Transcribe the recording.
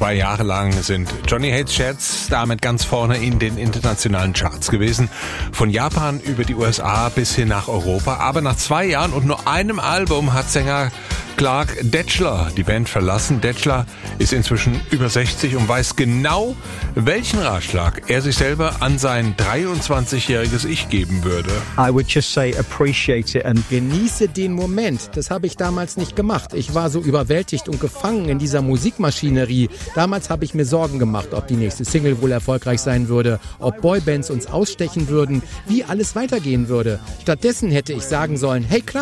2 Jahre lang sind Johnny Hates Jets damit ganz vorne in den internationalen Charts gewesen. Von Japan über die USA bis hin nach Europa. Aber nach 2 Jahren und nur einem Album hat Sänger Clark Detschler die Band verlassen. Detschler ist inzwischen über 60 und weiß genau, welchen Ratschlag er sich selber an sein 23-jähriges Ich geben würde. I would just say appreciate it and genieße den Moment. Das habe ich damals nicht gemacht. Ich war so überwältigt und gefangen in dieser Musikmaschinerie. Damals habe ich mir Sorgen gemacht, ob die nächste Single wohl erfolgreich sein würde, ob Boybands uns ausstechen würden, wie alles weitergehen würde. Stattdessen hätte ich sagen sollen, hey Clark,